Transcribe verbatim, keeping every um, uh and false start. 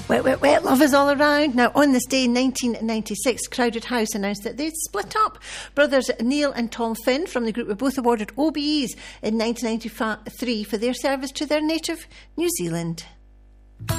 Wet, wet, wet, love is all around. Now, on this day in nineteen ninety-six, Crowded House announced that they'd split up. Brothers Neil and Tom Finn from the group were both awarded O B Es in nineteen ninety-three for their service to their native New Zealand.